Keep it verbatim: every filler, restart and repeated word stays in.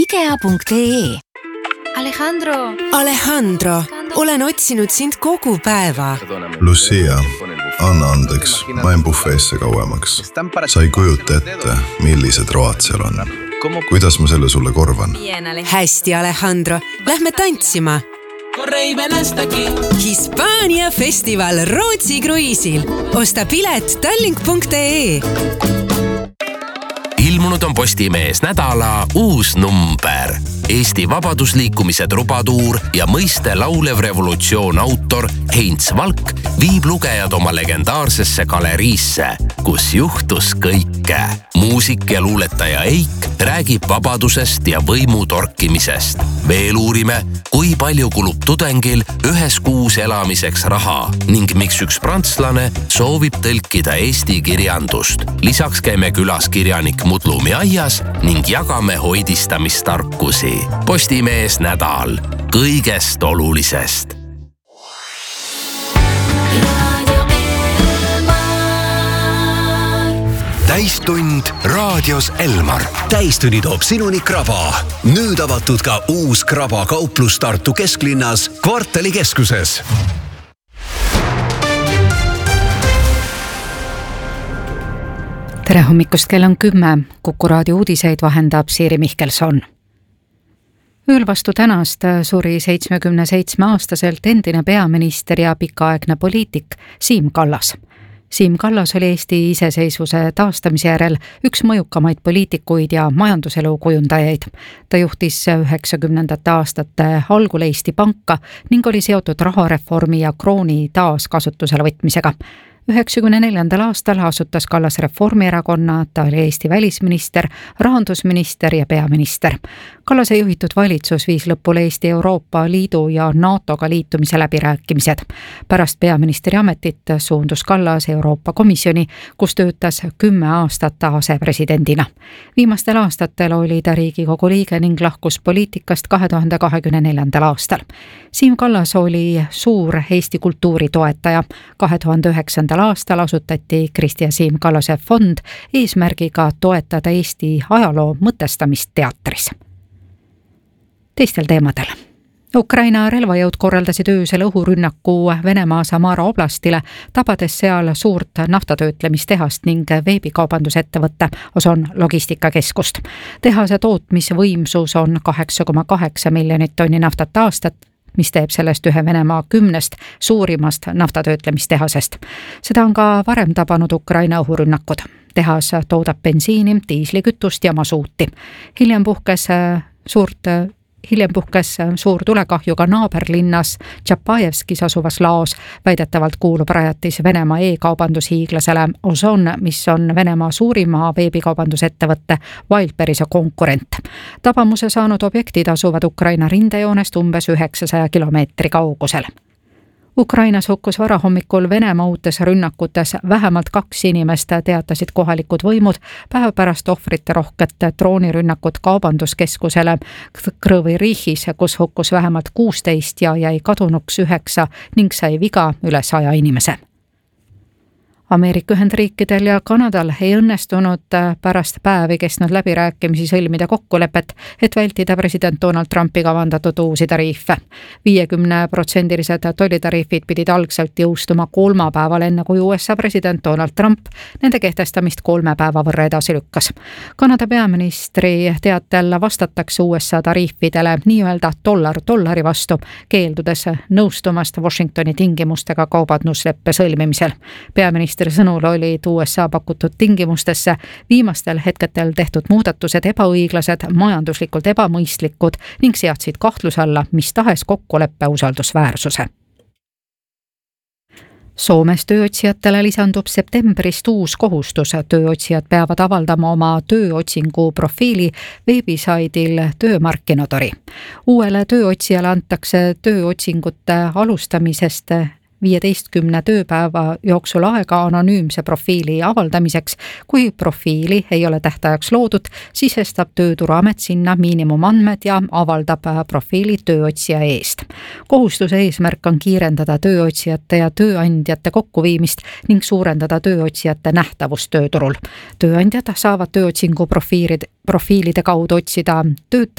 ikea punkt ee. Alejandro! Alejandro, olen otsinud sind kogu päeva. Lucia, anna andeks, ma en bufeesse kauemaks. Sa ei kujuta ette, millised road seal on. Kuidas ma selle sulle korvan? Hästi, Alejandro, lähme tantsima. Hispaania festival Rootsi kruiisil. Osta pilet tallink punkt ee. Ilmunud on Postimees nädala uus number. Eesti vabadusliikumise trubatuur ja mõiste laulev revolutsioon autor Heinz Valk viib lugejad oma legendaarsesse galeriisse, kus juhtus kõike. Muusik ja luuletaja Eik räägib vabadusest ja võimu torkimisest. Veel uurime, kui palju kulub tudengil ühes kuus elamiseks raha ning miks üks prantslane soovib tõlkida eesti kirjandust. Lisaks käime külas kirjanik Mudlumi aias ning jagame hoidistamistarkusi. Postimees nädal kõigest olulisest. Täistund raadios Elmar. Täistunni toob sinuni Kraba. Nüüd avatud ka uus Kraba kauplus Tartu kesklinnas Kvartali keskuses. Tere hommikust, kell on kümme. Kuku raadio uudiseid vahendab Siiri Mihkelson. Ööl vastu tänast suri seitsmekümne seitsme aastaselt endine peaminister ja pikaaegne poliitik Siim Kallas. Siim Kallas oli Eesti iseseisvuse taastamise järel üks mõjukamaid poliitikuid ja majanduselu kujundajaid. Ta juhtis üheksakümnendate aastate algul Eesti Panka ning oli seotud rahareformi ja krooni taaskasutusele võtmisega. üheksakümne neljandal aastal asutas Kallas Reformierakonna, ta oli Eesti välisminister, rahandusminister ja peaminister. Kallase juhitud valitsus viis lõpule Eesti Euroopa Liidu ja NATOga liitumise läbirääkimised. Pärast peaministri ametit suundus Kallas Euroopa Komisjoni, kus töötas kümme aastat asepresidendina. Viimastel aastatel oli ta Riigikogu liige ning lahkus poliitikast kahe tuhande kahekümne neljandal aastal. Siim Kallas oli suur Eesti kultuuri toetaja. kahe tuhande üheksandal aastal asutati Kristi ja Siim Kallase fond eesmärgiga toetada Eesti ajaloo mõtestamist teatris. Teistel teemadel. Ukraina relvajõud korraldasid öösel õhurünnaku Venemaa Samara oblastile, tabades seal suurt naftatöötlemistehast ning veebikaubandusettevõtte Ozon logistikakeskust. Tehase tootmisvõimsus on kaheksa koma kaheksa miljonit tonni naftat aastat, mis teeb sellest ühe Venemaa kümnest suurimast naftatöötlemistehasest. Seda on ka varem tabanud Ukraina õhurünnakud. Tehas toodab bensiini, diislikütust ja masuuti. Hiljem puhkes suurt Hiljem puhkes suur tulekahju ka naaberlinnas Tšapajevskis asuvas laos. Väidetavalt kuulub rajatis Venemaa e-kaubandushiiglasele Ozon, mis on Venemaa suurima veebikaubandusettevõtte Wildberries konkurent. Tabamuse saanud objektid asuvad Ukraina rindejoonest umbes üheksasaja kilomeetri kaugusel. Ukrainas hukkus varahommikul Venemaa uutes rünnakutes vähemalt kaks inimest, teatasid kohalikud võimud päev pärast ohvrite rohket droonirünnakut kaubanduskeskusele Krõvi Rihis, kus hukkus vähemalt kuusteist ja jäi kadunuks üheksa ning sai viga üle saja inimese. Ameerika Ühendriikidel ja Kanadal ei õnnestunud pärast päevi kestnud läbirääkimisi sõlmida kokkulepet, et vältida president Donald Trumpi kavandatud uusi tariife. viiekümne protsendilised tollitariifid pidid algselt jõustuma kolmapäeval, enne kui U S A president Donald Trump nende kehtestamist kolme päeva võrra edasi lükkas. Kanada peaministri teatel vastatakse U S A tariifidele nii-öelda dollar dollari vastu, keeldudes nõustumast Washingtoni tingimustega kaubandusleppe sõlmimisel. Peaministri sõnul olid U S A pakutud tingimustesse viimastel hetketel tehtud muudatused ebaõiglased, majanduslikult ebamõistlikud ning seadsid kahtluse alla mis tahes kokkuleppe usaldusväärsuse. Soomes tööotsijatele lisandub septembrist uus kohustus. Tööotsijad peavad avaldama oma tööotsingu profiili veebisaidil Töömarkkinotori. Uuele tööotsijale antakse tööotsingute alustamisest viieteistkümne tööpäeva jooksul aega anonüümse profiili avaldamiseks. Kui profiili ei ole tähtajaks loodud, sisestab Tööturuamet sinna miinimumandmed ja avaldab profiili tööotsija eest. Kohustuse eesmärk on kiirendada tööotsijate ja tööandjate kokkuviimist ning suurendada tööotsijate nähtavust tööturul. Tööandjad saavad tööotsingu profiilide, profiilide kaudu otsida töötajaid